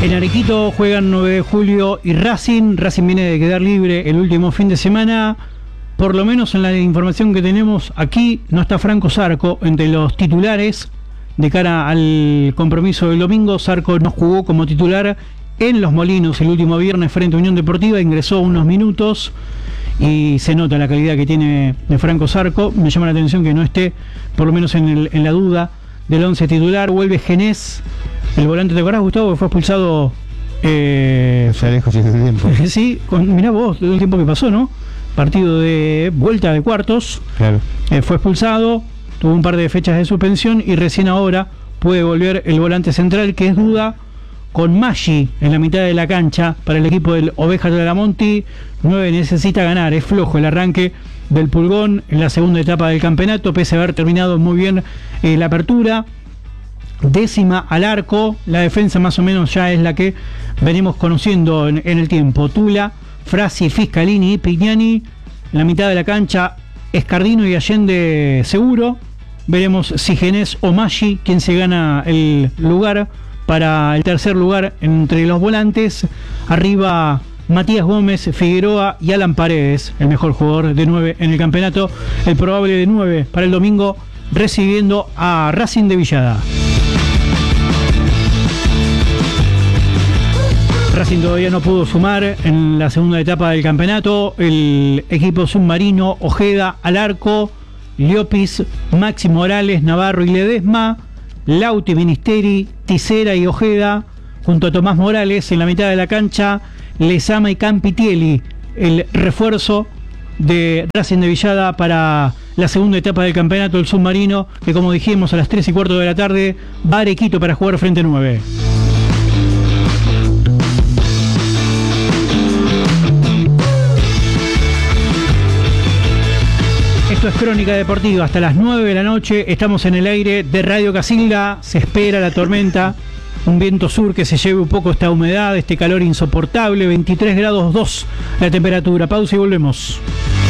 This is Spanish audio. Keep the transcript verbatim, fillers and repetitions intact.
En Arequito juegan nueve de julio y Racing. Racing viene de quedar libre el último fin de semana. Por lo menos en la información que tenemos aquí, no está Franco Zarco entre los titulares. De cara al compromiso del domingo, Zarco no jugó como titular en Los Molinos el último viernes frente a Unión Deportiva. Ingresó unos minutos y se nota la calidad que tiene de Franco Zarco. Me llama la atención que no esté, por lo menos en, el, en la duda del once titular. Vuelve Genés, el volante. ¿Te acordás, Gustavo, que fue expulsado? Eh, se alejó sin tiempo. Sí, con, mirá vos, el tiempo que pasó, ¿no? Partido de vuelta de cuartos. Claro. Eh, fue expulsado, tuvo un par de fechas de suspensión y recién ahora puede volver el volante central, que es duda, con Maggi en la mitad de la cancha para el equipo del Ovejas de Alamonti. nueve necesita ganar, es flojo el arranque del Pulgón en la segunda etapa del campeonato, pese a haber terminado muy bien eh, la apertura. Décima al arco, la defensa más o menos ya es la que venimos conociendo en, en el tiempo. Tula, Frasi, Fiscalini y Pignani. En la mitad de la cancha, Escardino y Allende seguro. Veremos si Genés o Maggi quien se gana el lugar para el tercer lugar entre los volantes. Arriba Matías Gómez, Figueroa y Alan Paredes, el mejor jugador de nueve en el campeonato, el probable de nueve para el domingo, recibiendo a Racing de Villada. Racing todavía no pudo sumar en la segunda etapa del campeonato. El equipo submarino, Ojeda al arco, Llopis, Maxi Morales, Navarro y Ledesma, Lauti, Ministeri, Tisera y Ojeda, junto a Tomás Morales. En la mitad de la cancha, Lezama y Campitielli, el refuerzo de Racing de Villada para la segunda etapa del campeonato, el submarino, que como dijimos a las tres y cuarto de la tarde va a Arequito para jugar frente a nueve. Esto es Crónica Deportiva, hasta las nueve de la noche estamos en el aire de Radio Casilda. Se espera la tormenta, un viento sur que se lleve un poco esta humedad, este calor insoportable. Veintitrés grados dos la temperatura. Pausa y volvemos.